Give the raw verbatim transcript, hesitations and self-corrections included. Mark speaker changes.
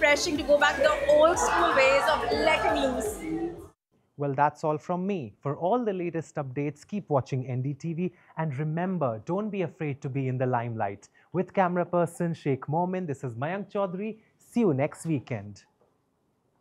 Speaker 1: refreshing to go back to the old school ways of letting loose.
Speaker 2: Well, that's all from me. For all the latest updates, keep watching N D T V. And remember, don't be afraid to be in the limelight. With camera person Sheikh Momin, this is Mayank Chaudhary. See you next weekend.